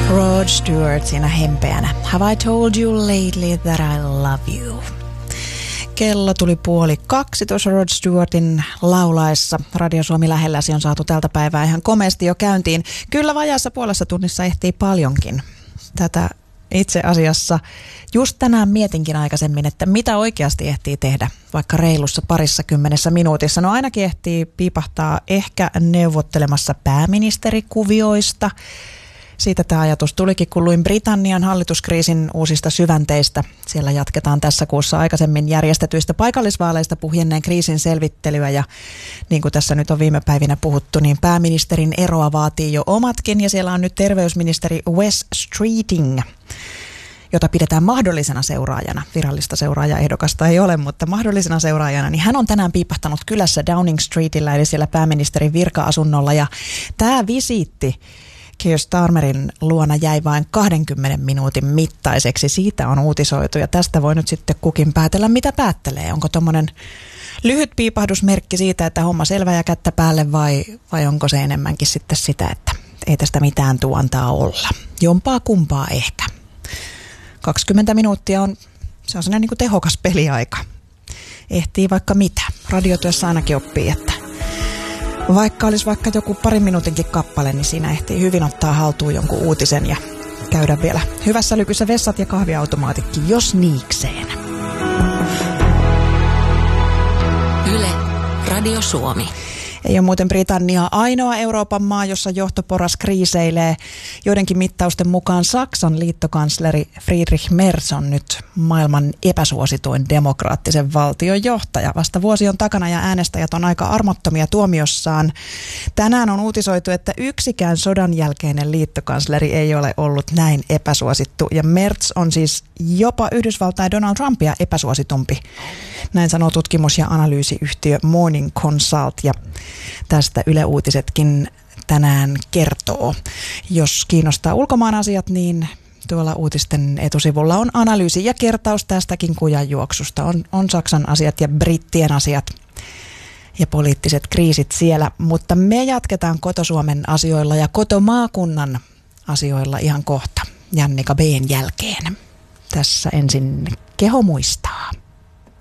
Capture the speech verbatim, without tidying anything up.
Rod Stewart siinä hempeänä. Have I told you lately that I love you? Kello tuli puoli kaksi tuossa Rod Stewartin laulaessa. Radio Suomi lähelläsi on saatu tältä päivää ihan komeasti jo käyntiin. Kyllä vajaassa puolessa tunnissa ehtii paljonkin. Tätä itse asiassa just tänään mietinkin aikaisemmin, että mitä oikeasti ehtii tehdä vaikka reilussa parissa kymmenessä minuutissa. No ainakin ehtii piipahtaa ehkä neuvottelemassa pääministerikuvioista. Siitä tämä ajatus tulikin, kun luin Britannian hallituskriisin uusista syvänteistä. Siellä jatketaan tässä kuussa aikaisemmin järjestetyistä paikallisvaaleista puhjenneen kriisin selvittelyä. Ja niin kuin tässä nyt on viime päivinä puhuttu, niin pääministerin eroa vaatii jo omatkin. Ja siellä on nyt terveysministeri Wes Streeting, jota pidetään mahdollisena seuraajana. Virallista seuraajaehdokasta ei ole, mutta mahdollisena seuraajana. Niin hän on tänään piipahtanut kylässä Downing Streetillä, eli siellä pääministerin virka-asunnolla. Ja tämä visiitti Keir Starmerin luona jäi vain kahdenkymmenen minuutin mittaiseksi. Siitä on uutisoitu ja tästä voi nyt sitten kukin päätellä, mitä päättelee. Onko tommonen lyhyt piipahdusmerkki siitä, että homma selvä ja kättä päälle vai, vai onko se enemmänkin sitten sitä, että ei tästä mitään tuu antaa olla. Jompaa kumpaa ehkä. kaksikymmentä minuuttia on, se on sellainen niin kuin tehokas peliaika. Ehtii vaikka mitä. Radiotyössä ainakin oppii, että vaikka olisi vaikka joku parin minuutinkin kappale, niin siinä ehtii hyvin ottaa haltuun jonkun uutisen ja käydä vielä hyvässä lykyssä vessat ja kahviautomaatitkin, jos niikseen. Yle, Radio Suomi. Ei ole muuten Britannia ainoa Euroopan maa, jossa johtoporras kriiseilee. Joidenkin mittausten mukaan Saksan liittokansleri Friedrich Merz on nyt maailman epäsuosituin demokraattisen valtion johtaja. Vasta vuosi on takana ja äänestäjät on aika armottomia tuomiossaan. Tänään on uutisoitu, että yksikään sodan jälkeinen liittokansleri ei ole ollut näin epäsuosittu. Ja Merz on siis jopa Yhdysvaltain Donald Trumpia epäsuositumpi. Näin sanoo tutkimus- ja analyysiyhtiö Morning Consult ja tästä Yle Uutisetkin tänään kertoo. Jos kiinnostaa ulkomaan asiat, niin tuolla uutisten etusivulla on analyysi ja kertaus tästäkin kujanjuoksusta. On, on Saksan asiat ja brittien asiat ja poliittiset kriisit siellä, mutta me jatketaan Koto-Suomen asioilla ja kotomaakunnan asioilla ihan kohta Jannika B:n jälkeen. Tässä ensin Keho muistaa.